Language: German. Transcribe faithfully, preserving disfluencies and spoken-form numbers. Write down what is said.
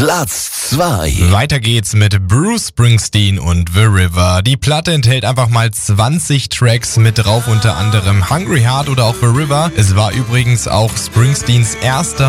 Platz zwei. Weiter geht's mit Bruce Springsteen und The River. Die Platte enthält einfach mal zwanzig Tracks mit drauf, unter anderem Hungry Heart oder auch The River. Es war übrigens auch Springsteens erster